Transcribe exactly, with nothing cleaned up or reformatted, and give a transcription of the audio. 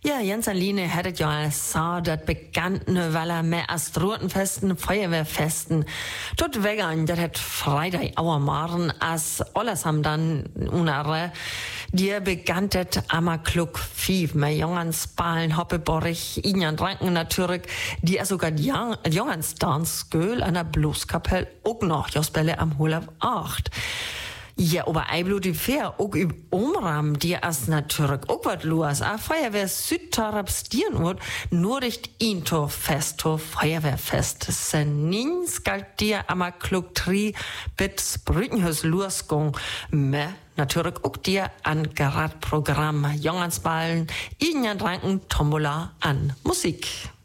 Ja, Jens Aline hättet ja gesagt, dat begann ne Weller mehr Astronauten Feuerwehrfesten. Tot wegern, dat het Freitag auer Morgen, as alles haben dann unare, die begann det Ammerklug fief, me Jongens Ballen, Hoppeborich, Injan Ranken natürlich, die er sogar die Jongens Dansgöl an der Blueskapelle auch noch, Josbelle am Hulab acht. Ja, aber Eiblut die Fair, auch im Umrahmen, die erst natürlich auch was los. A Feuerwehr Südtarabs Dierenort, nur nicht Into Festo Feuerwehrfest. Senins galt dir am Klug tri bis Brückenhus losgung. Me, natürlich auch dir an Geradprogramm. Jongensballen, Ingen Ranken, Tombola an Musik.